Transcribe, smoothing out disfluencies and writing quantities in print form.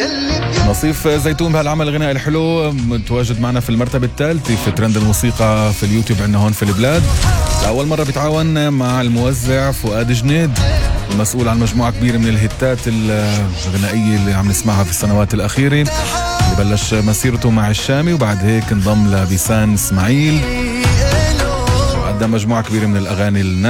نصيف زيتون بهالعمل الغنائي الحلو متواجد معنا في المرتبة الثالثة في ترند الموسيقى في اليوتيوب عندنا هون في البلاد. لأول مرة بيتعاون مع الموزع فؤاد جنيد، المسؤول عن مجموعة كبيرة من الهتات الغنائية اللي عم نسمعها في السنوات الأخيرة، اللي بلش مسيرته مع الشامي وبعد هيك انضم لبيسان اسماعيل وقدم مجموعة كبيرة من الأغاني